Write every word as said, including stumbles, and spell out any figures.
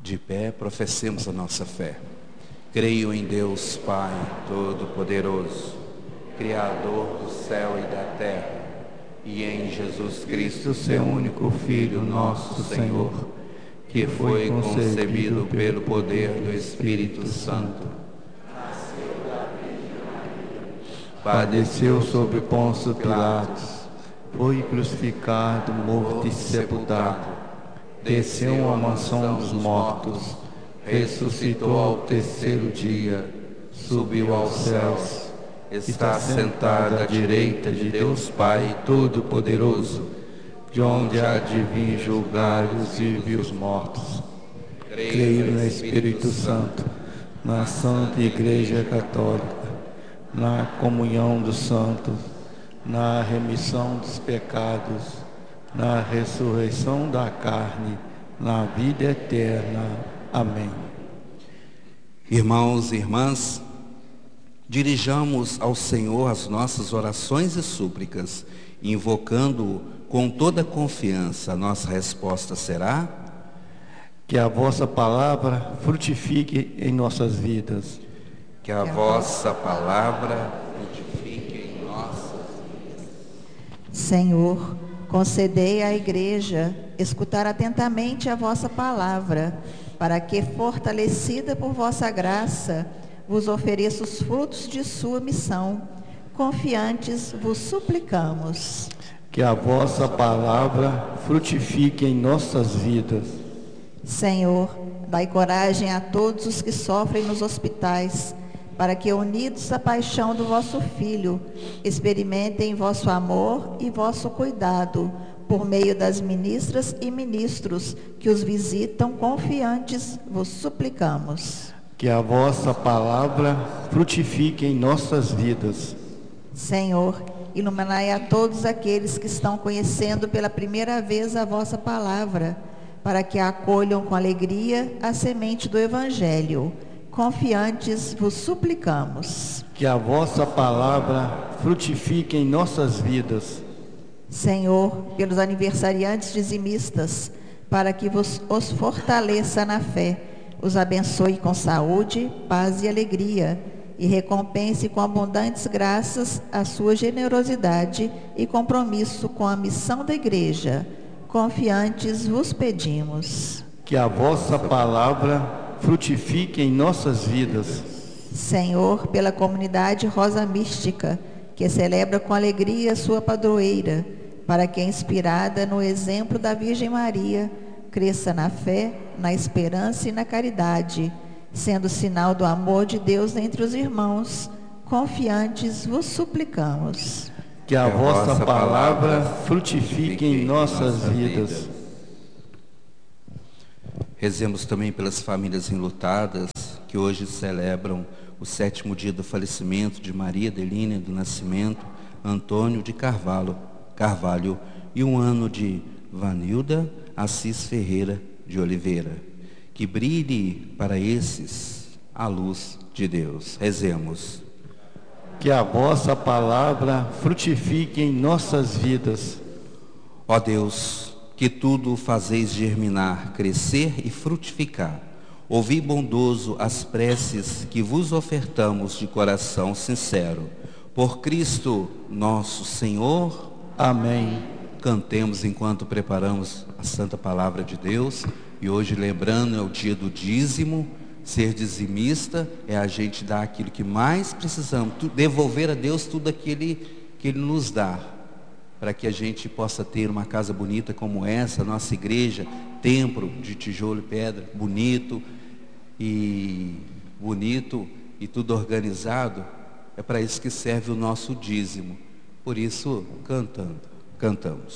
De pé, professemos a nossa fé. Creio em Deus Pai Todo-Poderoso, Criador do céu e da terra, e em Jesus Cristo, seu único Filho, nosso Senhor, que foi concebido pelo poder do Espírito Santo, padeceu sob Pôncio Pilatos, foi crucificado, morto e sepultado, desceu à mansão dos mortos, ressuscitou ao terceiro dia, subiu aos céus, está sentado à direita de Deus Pai Todo-Poderoso, de onde há de vir julgar os vivos e os mortos. Creio no Espírito Santo, na Santa Igreja Católica, na comunhão dos santos, na remissão dos pecados, na ressurreição da carne, na vida eterna. Amém. Irmãos e irmãs, dirijamos ao Senhor as nossas orações e súplicas, invocando-o com toda confiança. A nossa resposta será: que a vossa palavra frutifique em nossas vidas. Que a vossa palavra frutifique em nossas vidas. Senhor, concedei à Igreja escutar atentamente a vossa palavra, para que, fortalecida por vossa graça, vos ofereça os frutos de sua missão. Confiantes vos suplicamos. Que a vossa palavra frutifique em nossas vidas. Senhor, dai coragem a todos os que sofrem nos hospitais, para que, unidos à paixão do vosso Filho, experimentem vosso amor e vosso cuidado, por meio das ministras e ministros que os visitam. Confiantes vos suplicamos. Que a vossa palavra frutifique em nossas vidas. Senhor, iluminai a todos aqueles que estão conhecendo pela primeira vez a vossa palavra, para que acolham com alegria a semente do Evangelho. Confiantes vos suplicamos. Que a vossa palavra frutifique em nossas vidas. Senhor, pelos aniversariantes dizimistas, para que vos os fortaleça na fé, os abençoe com saúde, paz e alegria, e recompense com abundantes graças a sua generosidade e compromisso com a missão da Igreja. Confiantes vos pedimos. Que a vossa palavra frutifique em nossas vidas. Senhor, pela comunidade Rosa Mística, que celebra com alegria sua padroeira, para que, inspirada no exemplo da Virgem Maria, cresça na fé, na esperança e na caridade, sendo sinal do amor de Deus entre os irmãos. Confiantes vos suplicamos. Que a vossa palavra frutifique em nossas vidas. Rezemos também pelas famílias enlutadas que hoje celebram o sétimo dia do falecimento de Maria Adelina do Nascimento Antônio de Carvalho, Carvalho e um ano de Vanilda Assis Ferreira de Oliveira. Que brilhe para esses a luz de Deus. Rezemos. Que a vossa palavra frutifique em nossas vidas. Ó Deus, que tudo fazeis germinar, crescer e frutificar, ouvi bondoso as preces que vos ofertamos de coração sincero. Por Cristo nosso Senhor. Amém. Cantemos enquanto preparamos a Santa Palavra de Deus. E hoje, lembrando, é o dia do dízimo. Ser dizimista é a gente dar aquilo que mais precisamos, devolver a Deus tudo aquilo que Ele nos dá, para que a gente possa ter uma casa bonita como essa, nossa igreja, templo de tijolo e pedra, bonito e bonito e tudo organizado. É para isso que serve o nosso dízimo. Por isso, cantando, cantamos.